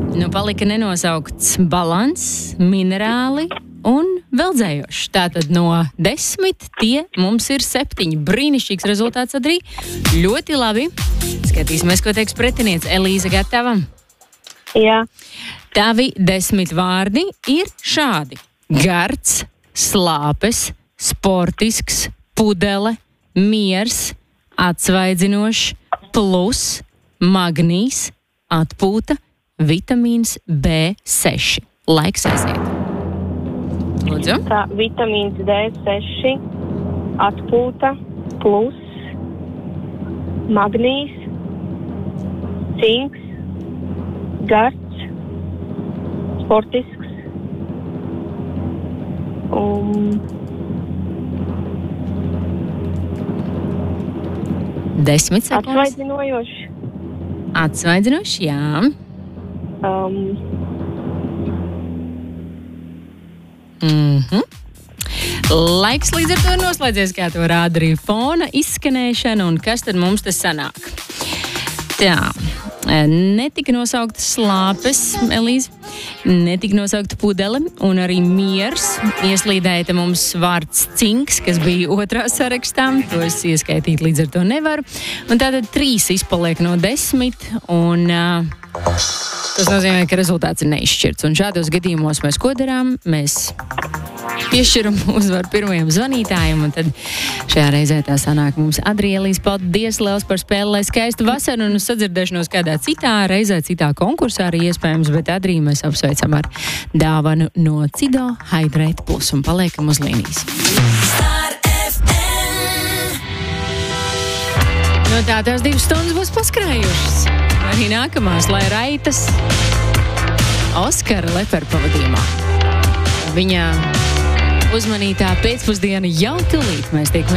Nu, palika nenosaukts balans, minerāli un veldzējošs. Tātad no 10 tie mums ir 7. Brīnišķīgs rezultāts, Adrija. Ļoti labi. Skatīsimies, ko teiks pretiniece. Elīza, gatava? Jā. Tavi 10 vārdi ir šādi. Gards, slāpes, sportisks, pudele, miers, atsvaidzinošs, plus, magnīs, atpūta, vitamīns B6. Laiks aiziet. Lūdzu. Tā, vitamīns D6, atpūta, plus, magnīs, cinks, gards, sportisks, 10 sekundes. atsvaidzinojošs, Atsvaidzinošs, jā. Laiks līdz ar to ir noslēdzies, kā to rāda arī fona izskanēšana, un kas tad mums te sanāk? Tā, netika nosauktas slāpes, Elīze, netika nosaukta pudele, un arī miers. Ieslīdēja te mums vārds cinks, kas bija otrā sarakstā, to es ieskaitīt līdz ar to nevaru. Un tātad 3 izpaliek no 10, un tas nozīmē, ka rezultāts ir neizšķirts. Un šādos gadījumos mēs ko darām? Mēs piešķiram uzvaru pirmajam zvanītājam, un tad šajā reizē tā sanāk mums Adrija. Elīze, paldies liels par spēli, lai skaistu vasaru, un uz sadzirdēšanos kādā citā reizē, citā konkursā arī iespējams, bet Adriju mēs apsveicam ar dāvanu no Cido Hydrate Plus un paliekam uz līnijas. No tā tās 2 stundas būs paskrējušas. Arī nākamās, lai raitas Oskara Lepera pavadījumā. Viņa uzmanītā pēcpusdiena jau tūlīt mēs tiekamies